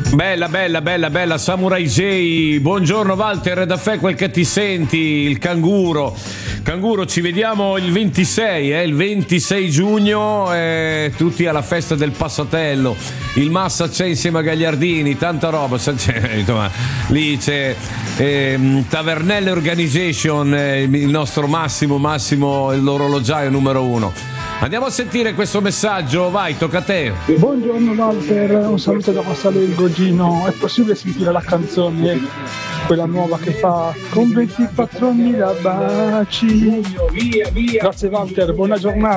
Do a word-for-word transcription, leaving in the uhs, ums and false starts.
Bella, bella, bella, bella, Samurai J. Buongiorno Walter, da fe quel che ti senti, il canguro. Canguro, ci vediamo il ventisei, eh, il ventisei giugno, eh, tutti alla festa del Passatello. Il Massa c'è insieme a Gagliardini, tanta roba. C'è, insomma, lì c'è eh, Tavernelle Organization, eh, il nostro Massimo, Massimo, l'orologiaio numero uno. Andiamo a sentire questo messaggio, vai, tocca a te. Buongiorno Walter, un saluto da Massale del Gogino. È possibile sentire la canzone, quella nuova che fa con ventiquattromila baci? Grazie Walter, buona giornata.